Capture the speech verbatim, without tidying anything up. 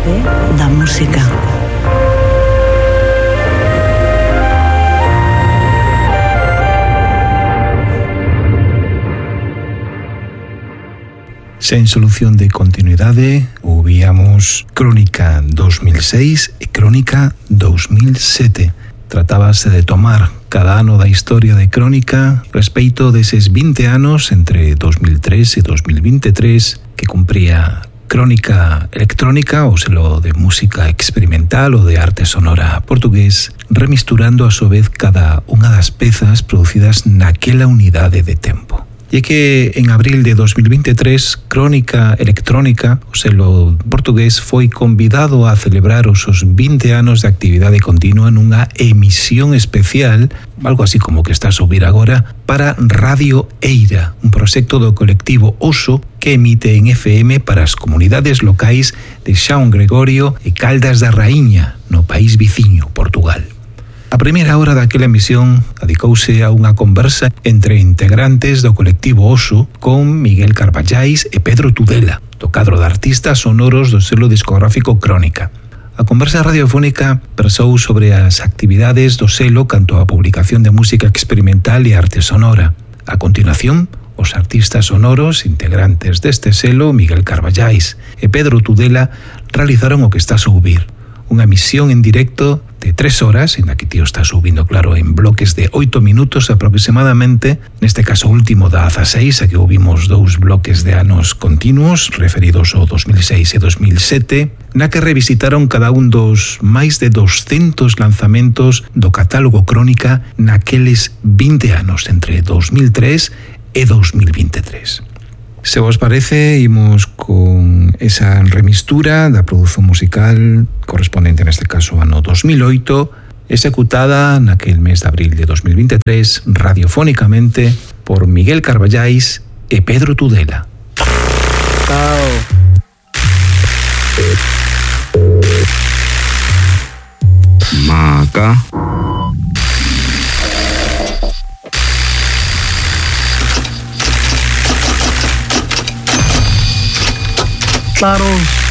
C da música. Sen solución de continuidade, ouvíamos Crónica dos mil seis e Crónica dos mil sete. Tratábase de tomar cada ano da historia de Crónica respeito deses vinte anos entre dos mil tres e dos mil vinte e tres que cumpría Crónica Electrónica, o selo de música experimental ou de arte sonora portugués, remisturando a súa vez cada unha das pezas producidas naquela unidade de tempo. E é que en abril de dos mil vinte e tres, Crónica Electrónica, o selo portugués, foi convidado a celebrar os seus vinte anos de actividade continua nunha emisión especial, algo así como que estás a ouvir agora, para Radio Eira, un proxecto do colectivo Oso que emite en F M para as comunidades locais de Xão Gregorio e Caldas da Raíña, no país viciño, Portugal. A primeira hora daquela emisión dedicouse a unha conversa entre integrantes do colectivo Oso con Miguel Carballais e Pedro Tudela, do cadro de artistas sonoros do selo discográfico Crónica. A conversa radiofónica versou sobre as actividades do selo canto á publicación de música experimental e arte sonora. A continuación, os artistas sonoros integrantes deste selo, Miguel Carballais e Pedro Tudela, realizaron o que estás a ouvir, unha emisión en directo de tres horas, en la que tío está subindo, claro, en bloques de oito minutos aproximadamente, neste caso último da dezaseis, a que ouvimos dous bloques de anos continuos, referidos ao dos mil seis e dos mil sete, na que revisitaron cada un dos máis de doscentos lanzamentos do catálogo Crónica naqueles vinte anos, entre dos mil tres e dos mil vinte e tres. Se vos parece, imos con esa remistura da produción musical correspondente neste caso ao ano dos mil oito, executada naquel mes de abril de dos mil vinte e tres radiofónicamente por Miguel Carballais e Pedro Tudela. Chao. Maca. Claro.